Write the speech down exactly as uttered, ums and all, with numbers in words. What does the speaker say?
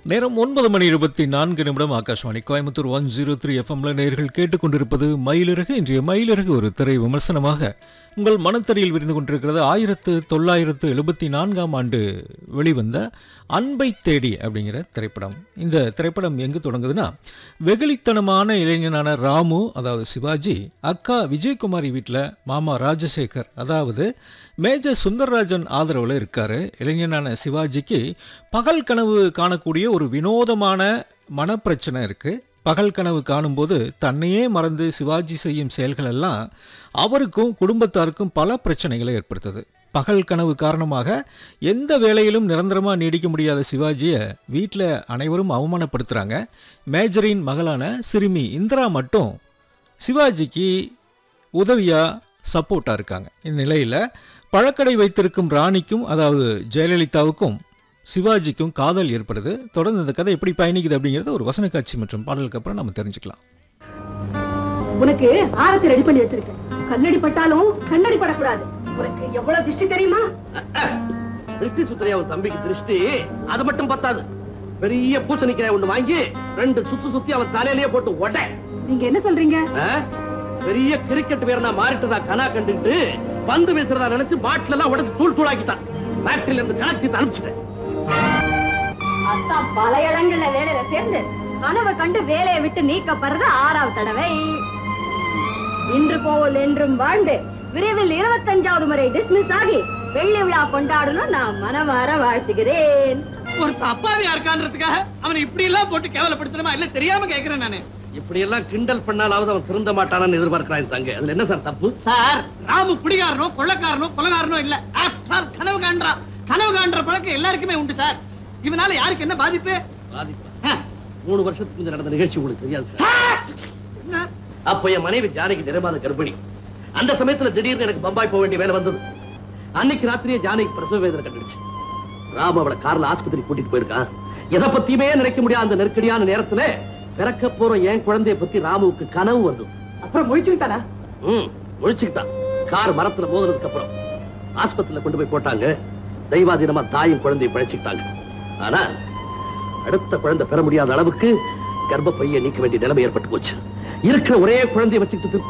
நேரம் ஒன்பது மணி இருபத்தி நான்கு நிமிடம். Akashvani Coimbatore one zero three எஃப்எம்ல நேர்கள் கேட்டுக்கொண்டிருப்பது மயிலிறகு. இன்றைய மயிலிறகு ஒரு திரை விமர்சனமாக உங்கள் மனத்தறியில் விரிந்து கொண்டிருக்கிறது. ஆயிரத்து தொள்ளாயிரத்து எழுபத்தி நான்காம் ஆண்டு வெளிவந்த அன்பை தேடி அப்படிங்கிற திரைப்படம். இந்த திரைப்படம் எங்கு தொடங்குதுன்னா, வெகுளித்தனமான இளைஞனான ராமு, அதாவது சிவாஜி, அக்கா விஜயகுமாரி வீட்டில் மாமா ராஜசேகர், அதாவது மேஜர் சுந்தரராஜன் ஆதரவில் இருக்காரு. இளைஞனான சிவாஜிக்கு பகல் கனவு காணக்கூடிய ஒரு வினோதமான மனப்பிரச்சனை இருக்குது. பகல் கனவு காணும்போது தன்னையே மறந்து சிவாஜி செய்யும் செயல்கள் எல்லாம் அவருக்கும் குடும்பத்தாருக்கும் பல பிரச்சனைகளை ஏற்படுத்துது. பகல் கனவு காரணமாக எந்த வேலையிலும் நிரந்தரமாக நீடிக்க முடியாத சிவாஜியை வீட்டில் அனைவரும் அவமானப்படுத்துகிறாங்க. மேஜரின் மகளான சிறுமி இந்திரா மட்டும் சிவாஜிக்கு உதவியாக சப்போர்ட்டாக இருக்காங்க. இந்த நிலையில் பழக்கடை வைத்திருக்கும் ராணிக்கும், அதாவது ஜெயலலிதாவுக்கும் சிவாஜிக்கும் காதல் ஏற்படுது. தொடர்ந்து இந்த கதை எப்படி பயணிக்குது அப்படிங்கிறது ஒரு வசன காட்சி மற்றும் பாடலுக்கு அப்புறம் நம்ம தெரிஞ்சுக்கலாம். உனக்கு ஆரத்தி ரெடி பண்ணி வச்சிருக்கேன். கண்ணடி பட்டாலும் கண்ணடி படக்கூடாது. உனக்கு எவ்வளவு திருஷ்டி தெரியுமா? திருஷ்டி சுத்திரியா அவன் தம்பிக்கு திருஷ்டி. அது மட்டும் பத்தாது, பெரிய பூசணிக்காய் ஒண்ணு வாங்கி ரெண்டு சுத்து சுத்தி அவன் தலையிலேயே போட்டு உட. நீங்க என்ன சொல்றீங்க? பெரிய கிரிக்கெட் வீரனா மாறிட்டதா கனா கண்டுட்டு பந்து வீசுறதா நினைச்சு பாட்டில எல்லாம் உடச்சு தூள் தூளாக்கிட்டான். ஃபேக்டரியில இருந்து கணக்கு அனுப்பிச்சிட்டேன். அத்தான் பல இடங்கள்ல வேலையில சேர்ந்து கனவை கண்டு வேலையை விட்டு நீக்கப்படுறது ஆறாவது தடவை. இன்று போல் என்றும் வாழ்ந்து விரைவில் இருபத்தஞ்சாவது முறை டிஸ்மிஸ் ஆகி வெள்ளி விழா கொண்டாடணும் நான் மனமாற வாழ்த்துகிறேன். ஒரு தப்பாவே இருக்கான்றதுக்காக அவனை இப்படி எல்லாம் போட்டு கேவலப்படுத்தணுமா? இல்ல தெரியாம கேக்குறேன் நானு. இப்படி எல்லாம் கிண்டல் பண்ணாலாவது அவன் திருந்த மாட்டானு எதிர்பார்க்கிறான் தங்க. அதுல என்ன சார் தப்பு? சார், ராமு குடிகாரனோ கொள்ளக்காரனோ கொலகாரனோ இல்ல. ஆஃப்டர் கனவு காண்றா. கனவு காண்ற பழக்கம் எல்லாருக்குமே உண்டு சார். இவனால யாருக்கு என்ன பாதிப்பு? பாதிப்பு மூணு வருஷத்துக்கு முந்தைய நடந்த நிகழ்ச்சி உங்களுக்கு தெரியாது சார். அப்ப என் மனைவி ஜானகி நிறைமாத கர்ப்பிணி. அந்த சமயத்துல திடீர்னு எனக்கு பம்பாய் போக வேண்டிய வேலை வந்தது. அன்னைக்கு ராத்திரியே ஜானகி பிரசவ வேதனை கண்டுடுச்சு. ராம அவளை கார்ல ஆஸ்பத்திரி கூட்டிட்டு போயிருக்கான். எதை பத்தியுமே நினைக்க முடியாத அந்த நெருக்கடியான நேரத்துல பிறக்க போற என் குழந்தைய பத்தி ராமுவுக்கு கனவு வந்தது. அப்புறம் முழிச்சுக்கிட்டானா? ம், முழிச்சுக்கிட்டான். கார் மரத்துல மோதுனதுக்கு அப்புறம் ஆஸ்பத்திரியில கொண்டு போய் போட்டாங்க. தெய்வாதீனமா தாயும் குழந்தையை பழச்சிக்கிட்டாங்க. ஆனா அடுத்த குழந்தை பெற முடியாத அளவுக்கு கர்ப்பப்பையை நீக்க வேண்டிய நிலைமை ஏற்பட்டு போச்சு. இருக்கிற ஒரே குழந்தையை வச்சுக்கிட்டு